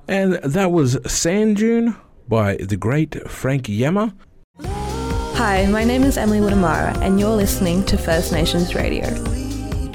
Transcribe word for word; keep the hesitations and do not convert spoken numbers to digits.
And that was Sand Dune by the great Frank Yama. Hi, my name is Emily Woodamara, and you're listening to First Nations Radio.